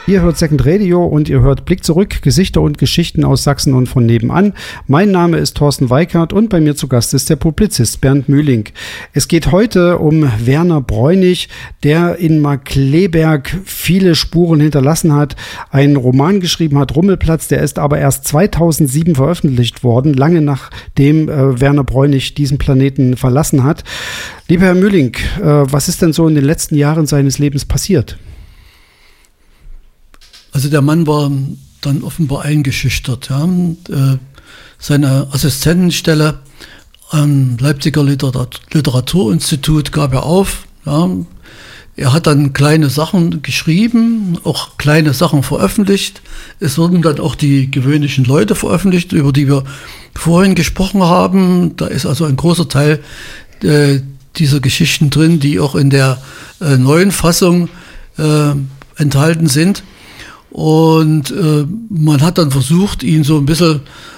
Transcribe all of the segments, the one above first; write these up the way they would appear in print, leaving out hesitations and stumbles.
Ihr hört Second Radio und ihr hört Blick zurück, Gesichter und Geschichten aus Sachsen und von nebenan. Mein Name ist Thorsten Weikert und bei mir zu Gast ist der Publizist Bernd Mühling. Es geht heute um Werner Bräunig, der in Markkleeberg viele Spuren hinterlassen hat, einen Roman geschrieben hat, Rummelplatz, der ist aber erst 2007 veröffentlicht worden, lange nachdem Werner Bräunig diesen Planeten verlassen hat. Lieber Herr Mühling, was ist denn so in den letzten Jahren seines Lebens passiert? Also der Mann war dann offenbar eingeschüchtert. Ja. Seine Assistentenstelle am Leipziger Literaturinstitut gab er auf. Ja. Er hat dann kleine Sachen geschrieben, auch kleine Sachen veröffentlicht. Es wurden dann auch die gewöhnlichen Leute veröffentlicht, über die wir vorhin gesprochen haben. Da ist also ein großer Teil dieser Geschichten drin, die auch in der neuen Fassung enthalten sind. Und man hat dann versucht, ihn so ein bisschen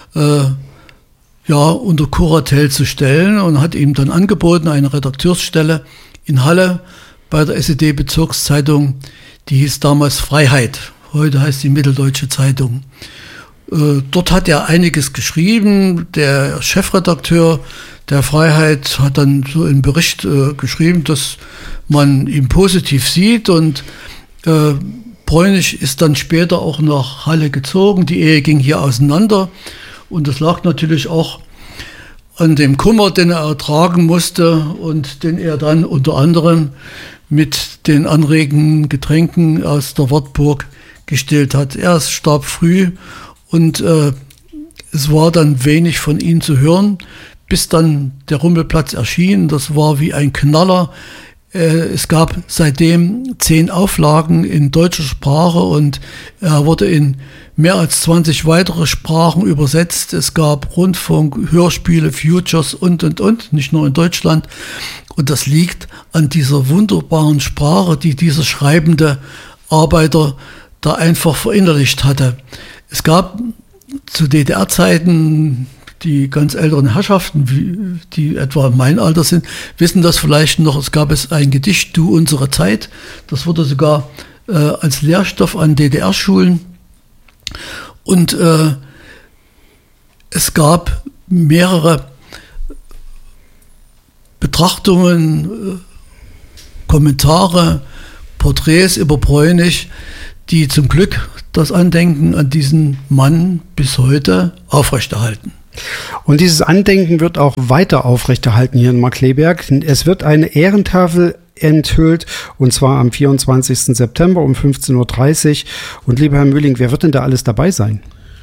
unter Kuratel zu stellen und hat ihm dann angeboten, eine Redakteursstelle in Halle bei der SED-Bezirkszeitung, die hieß damals Freiheit, heute heißt die Mitteldeutsche Zeitung. Dort hat er einiges geschrieben. Der Chefredakteur der Freiheit hat dann so einen Bericht geschrieben, dass man ihn positiv sieht, und Bräunig ist dann später auch nach Halle gezogen. Die Ehe ging hier auseinander, und das lag natürlich auch an dem Kummer, den er ertragen musste und den er dann unter anderem mit den anregenden Getränken aus der Wartburg gestillt hat. Er starb früh, und es war dann wenig von ihm zu hören, bis dann der Rummelplatz erschien. Das war wie ein Knaller. Es gab seitdem 10 Auflagen in deutscher Sprache, und er wurde in mehr als 20 weitere Sprachen übersetzt. Es gab Rundfunk, Hörspiele, Futures und, nicht nur in Deutschland. Und das liegt an dieser wunderbaren Sprache, die dieser schreibende Arbeiter da einfach verinnerlicht hatte. Es gab zu DDR-Zeiten, die ganz älteren Herrschaften, die etwa mein Alter sind, wissen das vielleicht noch. Es gab ein Gedicht, Du unsere Zeit. Das wurde sogar als Lehrstoff an DDR-Schulen. Und es gab mehrere Betrachtungen, Kommentare, Porträts über Bräunig, die zum Glück das Andenken an diesen Mann bis heute aufrechterhalten. Und dieses Andenken wird auch weiter aufrechterhalten hier in Markkleeberg. Es wird eine Ehrentafel enthüllt, und zwar am 24. September um 15.30 Uhr. Und lieber Herr Mühling, wer wird denn da alles dabei sein?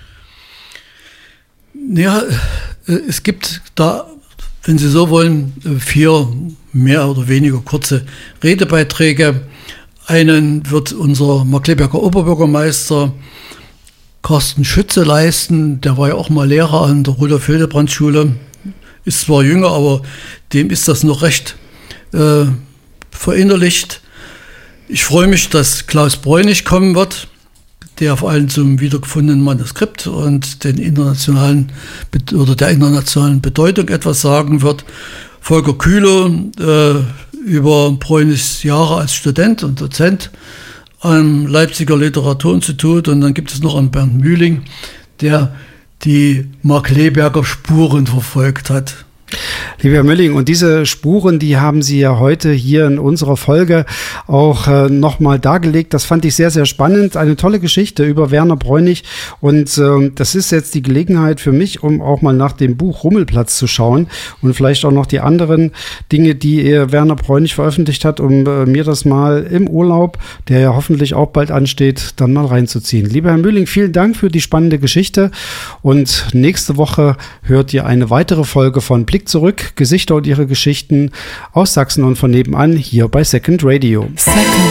Ja, es gibt da, wenn Sie so wollen, 4 mehr oder weniger kurze Redebeiträge. Einen wird unser Markkleeberger Oberbürgermeister Carsten Schütze leisten. Der war ja auch mal Lehrer an der Rudolf-Hildebrand-Schule. Ist zwar jünger, aber dem ist das noch recht verinnerlicht. Ich freue mich, dass Klaus Bräunig kommen wird, der vor allem zum wiedergefundenen Manuskript und der internationalen Bedeutung etwas sagen wird. Volker Kühler über Bräunigs Jahre als Student und Dozent am Leipziger Literaturinstitut, und dann gibt es noch einen Bernd Mühling, der die Markkleeberger Spuren verfolgt hat. Lieber Herr Mühling, und diese Spuren, die haben Sie ja heute hier in unserer Folge auch nochmal dargelegt. Das fand ich sehr, sehr spannend. Eine tolle Geschichte über Werner Bräunig, und das ist jetzt die Gelegenheit für mich, um auch mal nach dem Buch Rummelplatz zu schauen und vielleicht auch noch die anderen Dinge, die Werner Bräunig veröffentlicht hat, um mir das mal im Urlaub, der ja hoffentlich auch bald ansteht, dann mal reinzuziehen. Lieber Herr Mühling, vielen Dank für die spannende Geschichte, und nächste Woche hört ihr eine weitere Folge von Blick zurück, Gesichter und ihre Geschichten aus Sachsen und von nebenan, hier bei Second Radio.